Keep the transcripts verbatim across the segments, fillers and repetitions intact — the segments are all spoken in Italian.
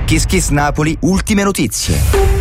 Kiss Kiss Napoli, ultime notizie.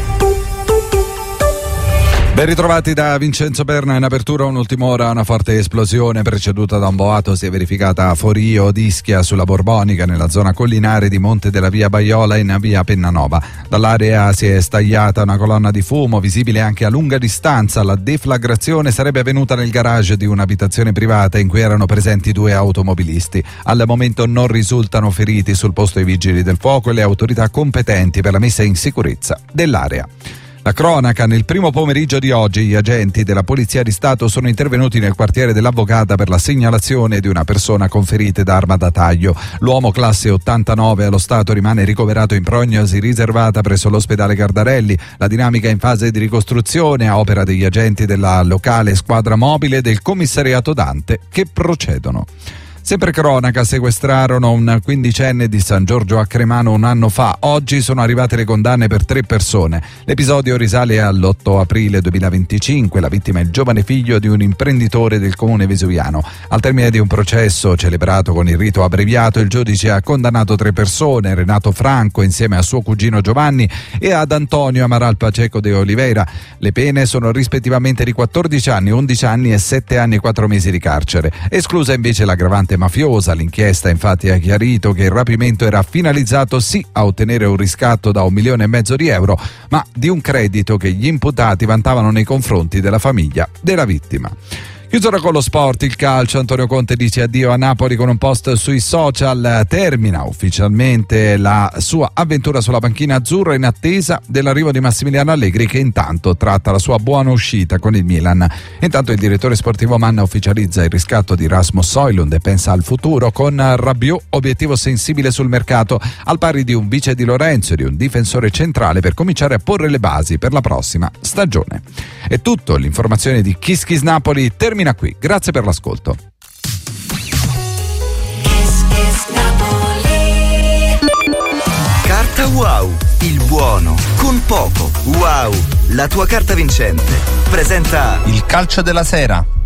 Ben ritrovati da Vincenzo Perna. In apertura un'ultima ora, una forte esplosione preceduta da un boato si è verificata a Forio d'Ischia sulla Borbonica nella zona collinare di Monte della Via Baiola in via Pennanova. Dall'area si è stagliata una colonna di fumo visibile anche a lunga distanza. La deflagrazione sarebbe avvenuta nel garage di un'abitazione privata in cui erano presenti due automobilisti. Al momento non risultano feriti. Sul posto i vigili del fuoco e le autorità competenti per la messa in sicurezza dell'area. La cronaca: nel primo pomeriggio di oggi gli agenti della Polizia di Stato sono intervenuti nel quartiere dell'Avvocata per la segnalazione di una persona con ferite d'arma da taglio. L'uomo, classe ottantanove, allo stato rimane ricoverato in prognosi riservata presso l'ospedale Gardarelli. La dinamica è in fase di ricostruzione a opera degli agenti della locale squadra mobile del commissariato Dante che procedono. Sempre cronaca: sequestrarono un quindicenne di San Giorgio a Cremano un anno fa. Oggi sono arrivate le condanne per tre persone. L'episodio risale all'otto aprile duemilaventicinque. La vittima è il giovane figlio di un imprenditore del comune vesuviano. Al termine di un processo celebrato con il rito abbreviato, il giudice ha condannato tre persone: Renato Franco insieme a suo cugino Giovanni e ad Antonio Amaral Pacheco de Oliveira. Le pene sono rispettivamente di quattordici anni, undici anni e sette anni e quattro mesi di carcere. Esclusa invece l'aggravante mafiosa. L'inchiesta infatti ha chiarito che il rapimento era finalizzato sì a ottenere un riscatto da un milione e mezzo di euro, ma di un credito che gli imputati vantavano nei confronti della famiglia della vittima. Chiusura con lo sport, il calcio. Antonio Conte dice addio a Napoli con un post sui social. Termina ufficialmente la sua avventura sulla panchina azzurra in attesa dell'arrivo di Massimiliano Allegri, che intanto tratta la sua buona uscita con il Milan. Intanto il direttore sportivo Manna ufficializza il riscatto di Rasmus Højlund e pensa al futuro con Rabiot, obiettivo sensibile sul mercato, al pari di un vice di Lorenzo e di un difensore centrale per cominciare a porre le basi per la prossima stagione. È tutto, l'informazione di Kiss Kiss Napoli termina qui. Grazie per l'ascolto. Carta Wow, il buono con poco. Wow, la tua carta vincente. Presenta il calcio della sera.